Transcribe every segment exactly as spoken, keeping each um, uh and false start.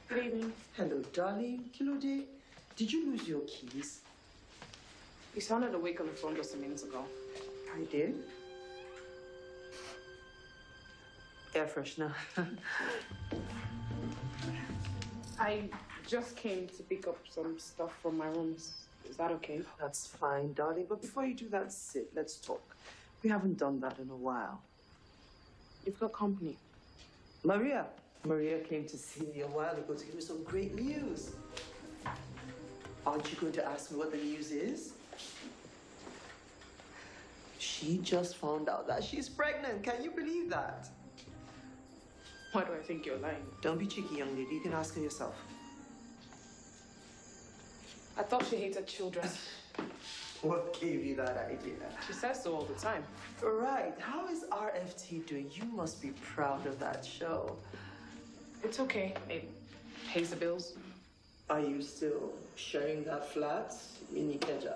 Good evening. Hello, darling. Kilode, did you lose your keys? You sounded awake on the phone just a minute ago. I did. Air freshener. I just came to pick up some stuff from my rooms. Is that okay? That's fine, darling. But before you do that, sit. Let's talk. We haven't done that in a while. You've got company. Maria. Maria came to see me a while ago to give me some great news. Aren't you going to ask me what the news is? She just found out that she's pregnant. Can you believe that? Why do I think you're lying? Don't be cheeky, young lady. You can ask her yourself. I thought she hated children. What gave you that idea? She says so all the time. Right. How is R F T doing? You must be proud of that show. It's okay. It pays the bills. Are you still sharing that flat in Ikeja?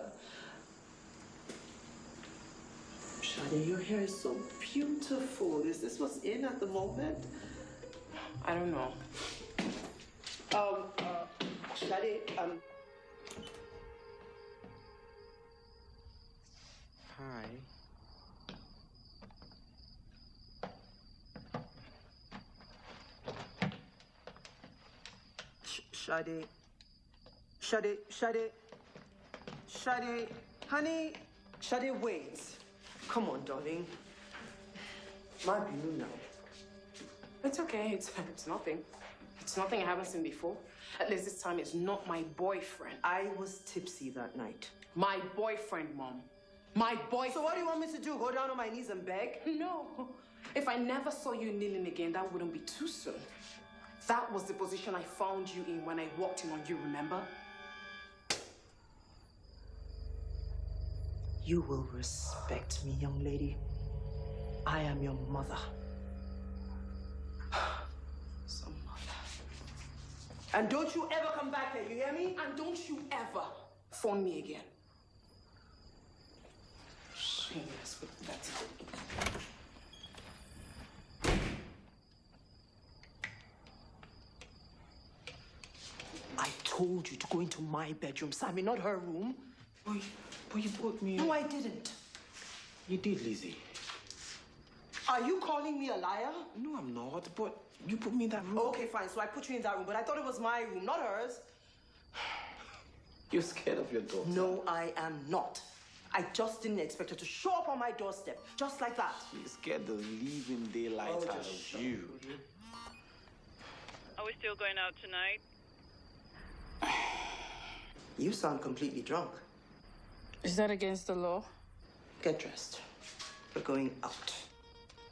Shadi, your hair is so beautiful. Is this what's in at the moment? I don't know. Um, uh, Shadi, um... Hi. Shadi, Shadi, Shadi, Shadi, honey, Shadi, wait. Come on, darling. My view now. It's okay. It's, it's nothing. It's nothing I haven't seen before. At least this time it's not my boyfriend. I was tipsy that night. My boyfriend, Mom. My boyfriend. So what do you want me to do? Go down on my knees and beg? No. If I never saw you kneeling again, that wouldn't be too soon. That was the position I found you in when I walked in on you, remember? You will respect me, young lady. I am your mother. Some mother. And don't you ever come back here, you hear me? And don't you ever phone me again. Shameless with that. I told you to go into my bedroom, Sammy, not her room. But, but you put me... No, I didn't. You did, Lizzie. Are you calling me a liar? No, I'm not, but you put me in that room. Okay, fine, so I put you in that room, but I thought it was my room, not hers. You're scared of your daughter. No, I am not. I just didn't expect her to show up on my doorstep, just like that. She scared the living daylight Oh, out just of you. you. Are we still going out tonight? You sound completely drunk. Is that against the law? Get dressed. We're going out.